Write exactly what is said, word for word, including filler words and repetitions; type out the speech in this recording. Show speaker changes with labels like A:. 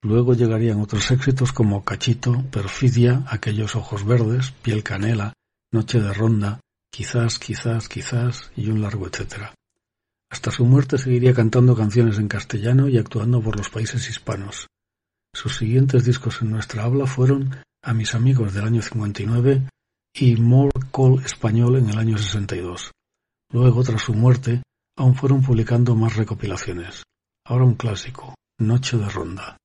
A: Luego llegarían otros éxitos como Cachito, Perfidia, Aquellos ojos verdes, Piel canela, Noche de ronda, Quizás, quizás, quizás y un largo etcétera. Hasta su muerte seguiría cantando canciones en castellano y actuando por los países hispanos. Sus siguientes discos en nuestra habla fueron A mis amigos del año cincuenta y nueve y More Call español en el año sesenta y dos. Luego, tras su muerte, aún fueron publicando más recopilaciones. Ahora un clásico, Noche de ronda.